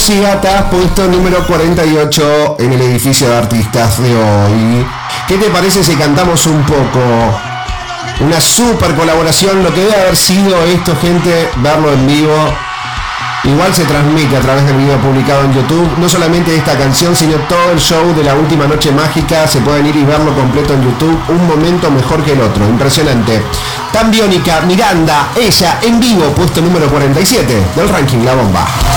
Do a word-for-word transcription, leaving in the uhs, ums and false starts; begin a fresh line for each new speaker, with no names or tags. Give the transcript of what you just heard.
Gatos y Gatas, puesto número cuarenta y ocho en el edificio de artistas de hoy. ¿Qué te parece si cantamos un poco? Una super colaboración, lo que debe haber sido esto, gente, verlo en vivo. Igual se transmite a través del video publicado en YouTube, no solamente esta canción, sino todo el show de la última noche mágica. Se pueden ir y verlo completo en YouTube, un momento mejor que el otro, impresionante. Tan Biónica, Miranda, ella en vivo, puesto número cuarenta y siete del ranking La Bomba.